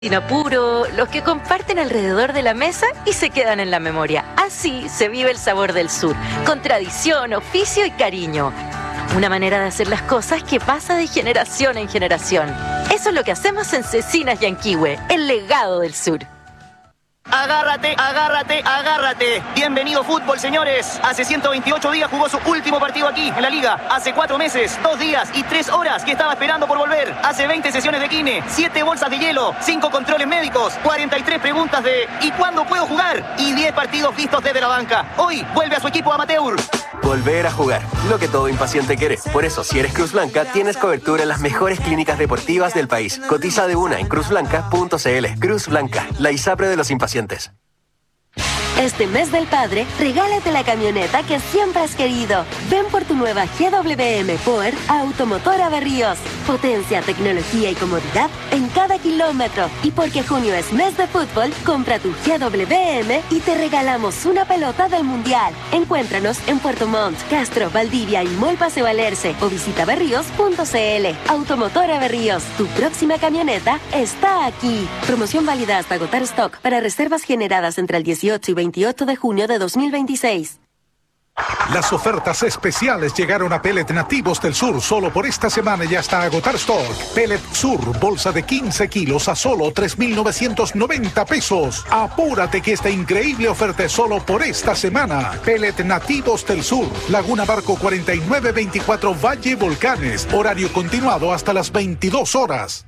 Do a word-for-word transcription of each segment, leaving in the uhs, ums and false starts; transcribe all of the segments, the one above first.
Sin apuro, los que comparten alrededor de la mesa y se quedan en la memoria. Así se vive el sabor del sur, con tradición, oficio y cariño. Una manera de hacer las cosas que pasa de generación en generación. Eso es lo que hacemos en Cecinas Yanquihue, el legado del sur. Agárrate, agárrate, agárrate. Bienvenido fútbol, señores. Hace ciento veintiocho días jugó su último partido aquí, en la Liga. Hace cuatro meses, dos días y tres horas que estaba esperando por volver. Hace veinte sesiones de kine, siete bolsas de hielo, cinco controles médicos, cuarenta y tres preguntas de ¿y cuándo puedo jugar? Y diez partidos vistos desde la banca. Hoy vuelve a su equipo amateur. Volver a jugar, lo que todo impaciente quiere. Por eso, si eres Cruz Blanca, tienes cobertura en las mejores clínicas deportivas del país. Cotiza de una en cruz blanca punto c l. Cruz Blanca, la ISAPRE de los impacientes. Este mes del padre, regálate la camioneta que siempre has querido. Ven por tu nueva G W M Power a Automotora Berríos. Potencia, tecnología y comodidad en cada kilómetro. Y porque junio es mes de fútbol, compra tu G W M y te regalamos una pelota del Mundial. Encuéntranos en Puerto Montt, Castro, Valdivia y Mall Paseo Alerce o visita berríos punto c l. Automotora Berríos, tu próxima camioneta está aquí. Promoción válida hasta agotar stock para reservas generadas entre el dieciocho y veintiocho de junio de dos mil veintiséis. Las ofertas especiales llegaron a Pellet Nativos del Sur solo por esta semana y hasta agotar stock. Pellet Sur, bolsa de quince kilos a solo tres mil novecientos noventa pesos. Apúrate que esta increíble oferta es solo por esta semana. Pellet Nativos del Sur, Laguna Barco cuarenta y nueve veinticuatro Valle Volcanes. Horario continuado hasta las veintidós horas.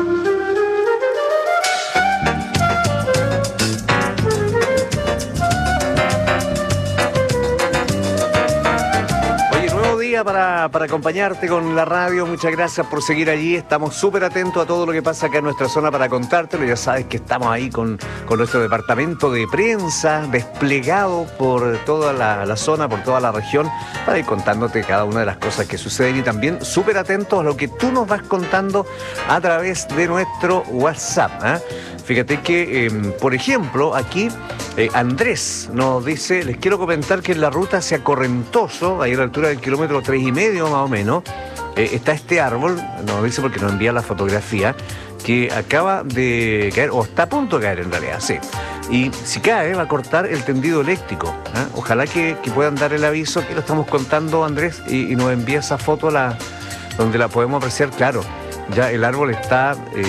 Para, para acompañarte con la radio, muchas gracias por seguir allí. Estamos súper atentos a todo lo que pasa acá en nuestra zona para contártelo. Ya sabes que estamos ahí con, con nuestro departamento de prensa desplegado por toda la, la zona, por toda la región, para ir contándote cada una de las cosas que suceden y también súper atentos a lo que tú nos vas contando a través de nuestro WhatsApp, ¿eh? Fíjate que, eh, por ejemplo, aquí eh, Andrés nos dice: les quiero comentar que en la ruta hacia Correntoso, ahí a la altura del kilómetro tres y medio más o menos, eh, está este árbol, nos dice porque nos envía la fotografía, que acaba de caer, o está a punto de caer en realidad, sí. Y si cae, va a cortar el tendido eléctrico, ¿eh? Ojalá que, que puedan dar el aviso, que lo estamos contando, Andrés, y, y nos envía esa foto la, donde la podemos apreciar. Claro, ya el árbol está... Eh,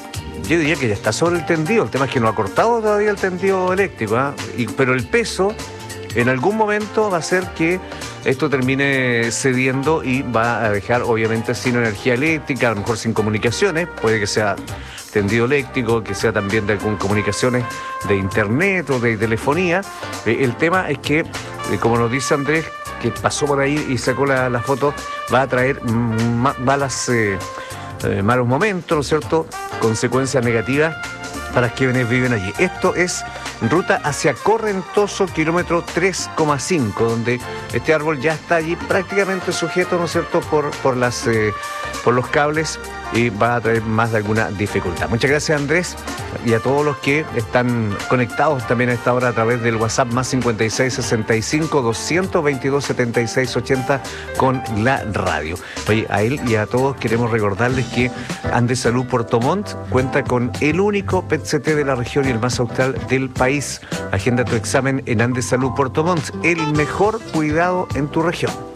yo diría que ya está sobre el tendido. El tema es que no ha cortado todavía el tendido eléctrico, ¿eh? Y, pero el peso en algún momento va a hacer que esto termine cediendo y va a dejar obviamente sin energía eléctrica, a lo mejor sin comunicaciones. Puede que sea tendido eléctrico, que sea también de con comunicaciones de internet o de telefonía. Eh, el tema es que, eh, como nos dice Andrés, que pasó por ahí y sacó la, la foto, va a traer malas... Eh, Eh, malos momentos, ¿no es cierto?, consecuencias negativas para quienes viven allí. Esto es ruta hacia Correntoso, kilómetro tres coma cinco, donde este árbol ya está allí prácticamente sujeto, ¿no es cierto?, por, por, las, eh, por los cables, y va a traer más de alguna dificultad. Muchas gracias, Andrés, y a todos los que están conectados también a esta hora a través del WhatsApp más cincuenta y seis sesenta y cinco doscientos veintidós setenta y seis ochenta con la radio. Oye, a él y a todos queremos recordarles que Andesalud Puerto Montt cuenta con el único P E T C T de la región y el más austral del país. Agenda tu examen en Andesalud Puerto Montt, el mejor cuidado en tu región.